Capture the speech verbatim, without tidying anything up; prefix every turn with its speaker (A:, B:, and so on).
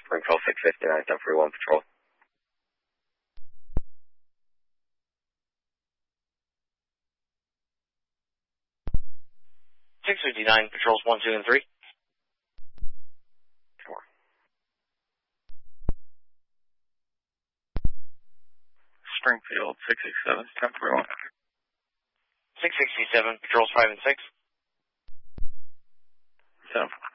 A: Springfield six fifty-nine, ten forty-one Patrol.
B: six fifty-nine, Patrols one, two, and three.
A: Sure.
C: Springfield six sixty-seven, ten forty-one.
B: six sixty-seven, Patrols five and six.
C: ten